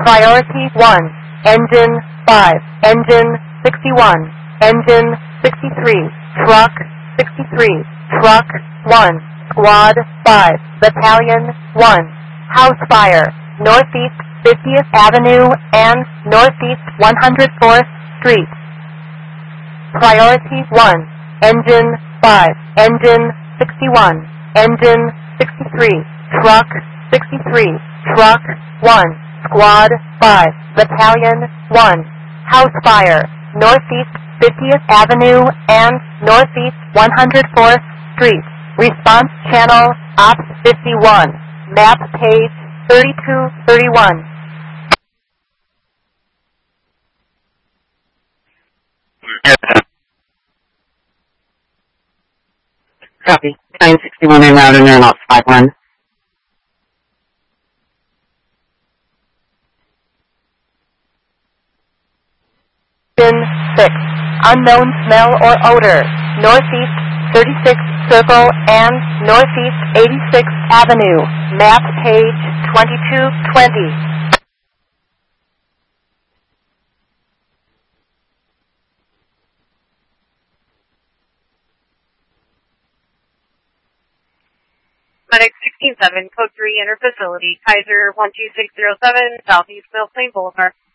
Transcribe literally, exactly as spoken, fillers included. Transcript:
Priority one, engine five, engine sixty-one, engine sixty-three, truck sixty-three, truck one, squad five, battalion one, house fire, northeast fiftieth Avenue and northeast one hundred fourth Street. Priority one, engine five, engine sixty-one, engine sixty-three, truck sixty-three, truck one, squad five, battalion one, house fire, northeast fiftieth Avenue and northeast one hundred fourth Street. Response channel Ops fifty-one, map page thirty-two thirty-one. Copy. nine sixty-one en route and airlock five one. Engine six, unknown smell or odor, northeast thirty-sixth Circle and northeast eighty-sixth Avenue, map page twenty-two twenty. Medic sixteen seven, code three, enter facility, Kaiser one two six zero seven, Southeast Mill Plain Boulevard.